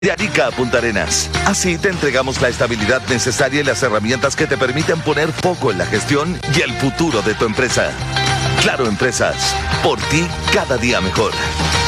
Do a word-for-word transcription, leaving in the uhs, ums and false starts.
De Arica a Punta Arenas. Así te entregamos la estabilidad necesaria y las herramientas que te permiten poner foco en la gestión y el futuro de tu empresa. Claro Empresas, por ti cada día mejor.